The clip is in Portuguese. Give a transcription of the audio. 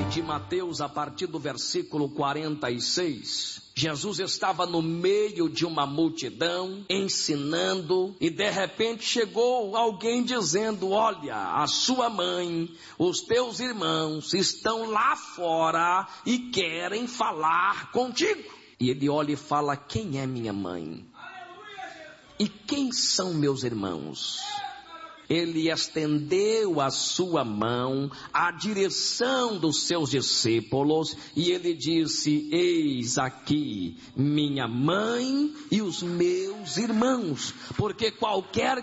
de Mateus, a partir do versículo 46. Jesus estava no meio de uma multidão, ensinando, e de repente chegou alguém dizendo: olha, a sua mãe, os teus irmãos estão lá fora e querem falar contigo. E ele olha e fala: quem é minha mãe? E quem são meus irmãos? Ele estendeu a sua mão à direção dos seus discípulos e ele disse: eis aqui minha mãe e os meus irmãos, porque qualquer